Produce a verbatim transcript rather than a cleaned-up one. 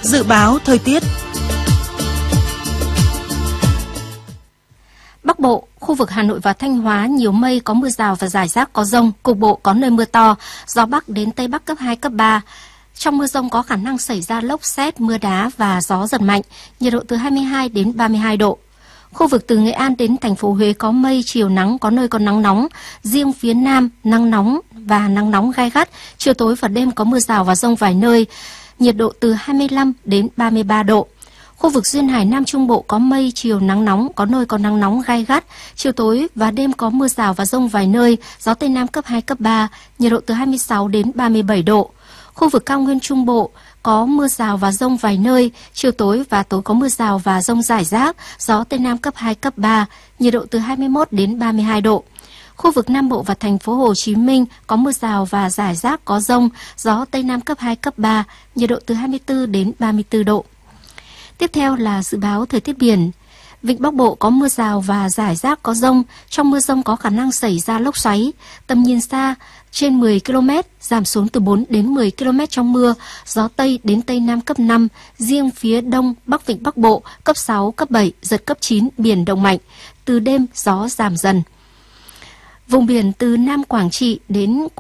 Dự báo thời tiết. Bắc Bộ, khu vực Hà Nội và Thanh Hóa nhiều mây, có mưa rào và rải rác có dông, cục bộ có nơi mưa to, gió Bắc đến Tây Bắc cấp hai, cấp ba. Trong mưa dông có khả năng xảy ra lốc sét, mưa đá và gió giật mạnh, nhiệt độ từ hai mươi hai đến ba mươi hai độ. Khu vực từ Nghệ An đến thành phố Huế có mây, chiều nắng, có nơi có nắng nóng. Riêng phía Nam, nắng nóng và nắng nóng gai gắt, chiều tối và đêm có mưa rào và dông vài nơi, nhiệt độ từ hai mươi lăm đến ba mươi ba độ. Khu vực duyên hải Nam Trung Bộ có mây, chiều nắng nóng, có nơi có nắng nóng gai gắt, chiều tối và đêm có mưa rào và dông vài nơi, gió Tây Nam cấp hai, cấp ba, nhiệt độ từ hai mươi sáu đến ba mươi bảy độ. Khu vực cao nguyên Trung Bộ có mưa rào và dông vài nơi, chiều tối và tối có mưa rào và dông rải rác, gió Tây Nam cấp hai, cấp ba, nhiệt độ từ hai mươi mốt đến ba mươi hai độ. Khu vực Nam Bộ và thành phố Hồ Chí Minh có mưa rào và rải rác có dông, gió Tây Nam cấp hai, cấp ba, nhiệt độ từ hai mươi tư đến ba mươi tư độ. Tiếp theo là dự báo thời tiết biển. Vịnh Bắc Bộ có mưa rào và rải rác có dông, trong mưa dông có khả năng xảy ra lốc xoáy, tầm nhìn xa trên mười ki lô mét, giảm xuống từ bốn đến mười ki lô mét trong mưa, gió Tây đến Tây Nam cấp năm, riêng phía Đông Bắc Vịnh Bắc Bộ cấp sáu, cấp bảy, giật cấp chín, biển động mạnh, từ đêm gió giảm dần. Vùng biển từ Nam Quảng Trị đến